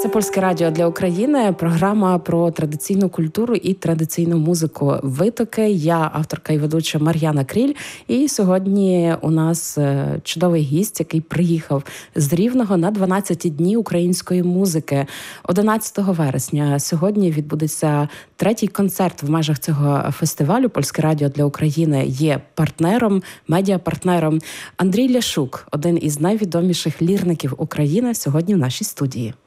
Це Польське радіо для України, програма про традиційну культуру і традиційну музику «Витоки». Я авторка і ведуча Мар'яна Кріль. І сьогодні у нас чудовий гість, який приїхав з Рівного на 12 днів української музики. 11 вересня сьогодні відбудеться третій концерт в межах цього фестивалю. Польське радіо для України є партнером, медіапартнером. Андрій Ляшук, один із найвідоміших лірників України, сьогодні в нашій студії.